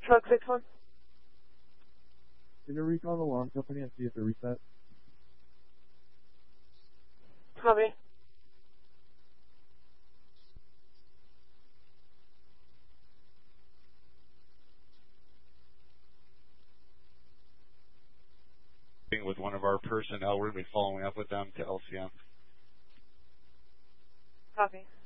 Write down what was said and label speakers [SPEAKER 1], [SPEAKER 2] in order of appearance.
[SPEAKER 1] Truck 6-1.
[SPEAKER 2] Can you recall the alarm company and see if they're reset?
[SPEAKER 1] Copy.
[SPEAKER 3] With one of our personnel, we're going to be following up with them to LCM.
[SPEAKER 1] Copy.